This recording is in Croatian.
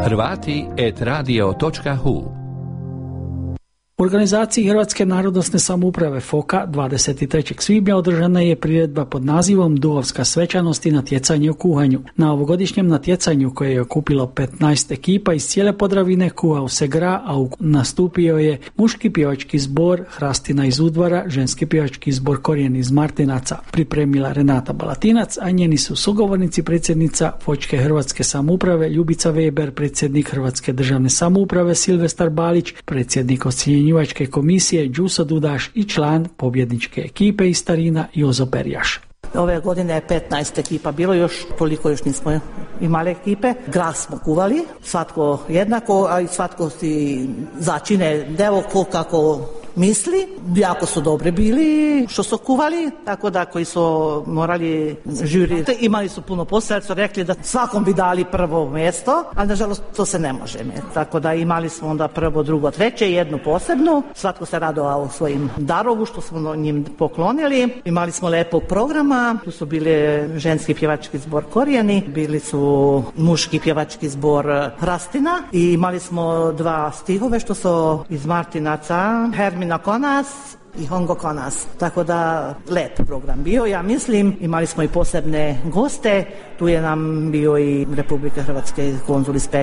Hrvati@radio.hu. U organizaciji Hrvatske narodnosne samouprave FOKA 23. svibnja održana je priredba pod nazivom Duhovska svečanost i natjecanje u kuhanju. Na ovogodišnjem natjecanju koje je okupilo 15 ekipa iz cijele Podravine kuhao se gra, a nastupio je muški pjevački zbor Hrastina iz Udvara, ženski pjevački zbor Korijen iz Martinaca. Pripremila Renata Balatinac, a njeni su sugovornici predsjednica Fočke Hrvatske samouprave Ljubica Weber, predsjednik Hrvatske državne samouprave Silvestar Balić, predsjednik ocjenjivačke komisije Đuso Dudaš i član pobjedničke ekipe iz Starina Jozo Perjaš. Ove godine je 15 ekipa bilo, još toliko još nismo imali ekipe. Grah smo kuvali, svatko jednako, a i svatko si začine deo ko kako misli. Jako su dobri bili što su kuvali, tako da koji su morali žiri, imali su puno posla, su rekli da svakom bi dali prvo mjesto, ali nažalost to se ne može. Tako da imali smo onda prvo, drugo, treće, jednu posebnu. Svatko se radovao svojim darovu što smo njim poklonili. Imali smo lepog programa, tu su bili ženski pjevački zbor Korijeni, bili su muški pjevački zbor Hrastina i imali smo dva stihove što su iz Martinaca, Hermina Konas i Hongo Konas. Tako da lep program bio, ja mislim. Imali smo i posebne goste, tu je nam bio i Republike Hrvatske konzul iz